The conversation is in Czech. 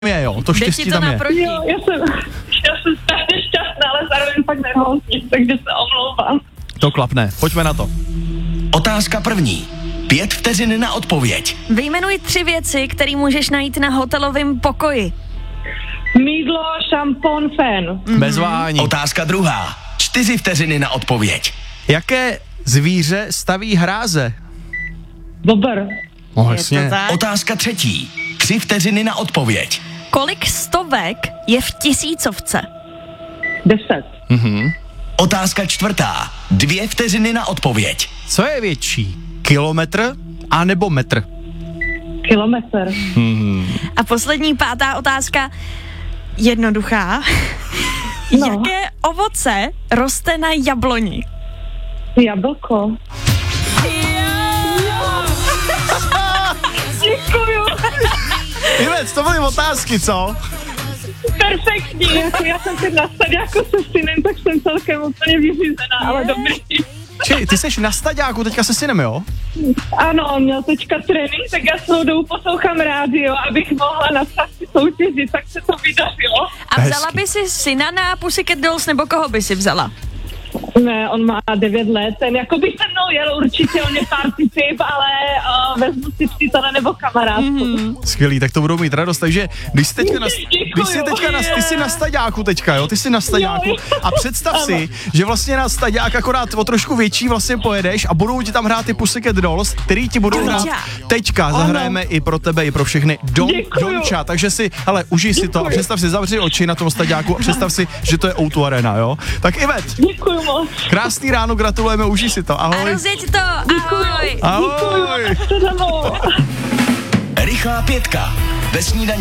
je, jo, to štěstí tam je. Jo, já jsem strašně šťastná, ale zároveň pak nervózní, takže se omlouvám. To klapne, pojďme na to. Otázka první. 5 vteřin na odpověď. Vyjmenuj 3 věci, které můžeš najít na hotelovém pokoji. Mýdlo, šampon, fén. Bez váhání. Otázka druhá. 4 vteřiny na odpověď. Jaké zvíře staví hráze? Bobr. Jasně. Otázka třetí. 3 vteřiny na odpověď. Kolik stovek je v tisícovce? 10. Otázka čtvrtá. 2 vteřiny na odpověď. Co je větší? Kilometr anebo metr? Kilometr. A poslední 5. otázka, jednoduchá. No. Jaké ovoce roste na jabloni? Jablko. Děkuju. Ivec, to byly otázky, co? Perfektní. Já jsem teď na stadiáku se synem, tak jsem celkem úplně vyřízená, ale dobrý. Čili, ty jsi na staďáku teďka se synem, jo? Ano, on měl teďka trénink, tak já celou dobu poslouchám rádio, abych mohla na sázce soutěžit, tak se to vydařilo. A vzala by si syna na Pussycat Dolls, nebo koho by si vzala? Ne, on má 9 let, ten jako by se mnou jel určitě, on je party typ, ale vezmu si přítele nebo kamarádku. Skvělý, tak to budou mít radost, takže když jsi teďka ty jsi na staďáku teďka, jo, ty jsi na staďáku a představ si, že vlastně na staďák akorát o trošku větší vlastně pojedeš a budou ti tam hrát ty Pussycat Dolls, který ti budou hrát teďka, zahrajeme i pro tebe, i pro všechny Donča, takže si, hele, užij si to a představ si, zavři oči na tom staďáku a představ si, že to je O2 Arena, jo. Tak Ivet, Děkuju moc. krásný ráno, gratulujeme, užij si to, ahoj. A rozjeď to, ahoj. Ahoj. Rychlá 5 ve snídani